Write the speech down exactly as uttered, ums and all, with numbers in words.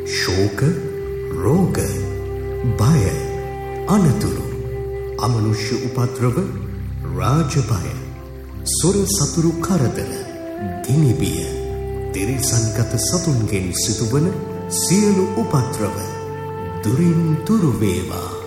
ශෝක, රෝග, බය, අනතුරු, අමනුෂ්‍ය උපද්‍රව, රාජ බය, සොර සතුරු කරදර, ගිනිබිය, තිරිසන්ගත සතුන්ගෙන් සිදුවන සියලු උපද්‍රව දුරින් දුරු වේවා.